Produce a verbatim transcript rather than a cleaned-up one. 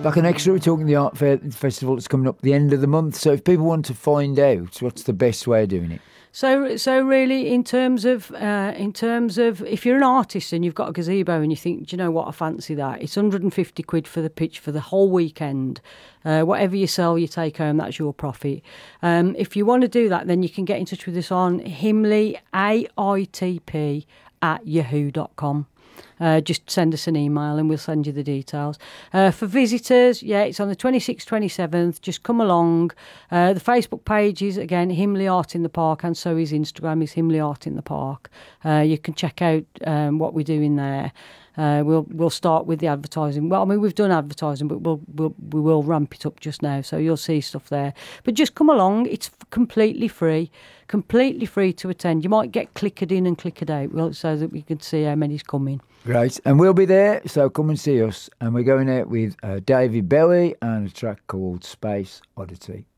Like an extra, we're talking the art fair festival that's coming up at the end of the month. So if people want to find out, what's the best way of doing it? So, so really, in terms of, uh, in terms of, if you're an artist and you've got a gazebo and you think, do you know what, I fancy that, it's one hundred fifty quid for the pitch for the whole weekend. Uh, whatever you sell, you take home, that's your profit. Um, if you want to do that, then you can get in touch with us on Himley, A I T P, at yahoo dot com. Uh, just send us an email and we'll send you the details. Uh, for visitors, yeah, it's on the twenty-sixth, twenty-seventh. Just come along. Uh, the Facebook page is, again, Himley Art in the Park, and so is Instagram is Himley Art in the Park. Uh, you can check out um, what we're doing there. Uh, we'll we'll start with the advertising. Well, I mean, we've done advertising, but we'll, we'll we will ramp it up just now, so you'll see stuff there. But just come along. It's completely free, completely free to attend. You might get clickered in and clickered out, well, so that we can see how many's coming. Great, and we'll be there, so come and see us. And we're going out with uh, David Belly and a track called Space Oddity.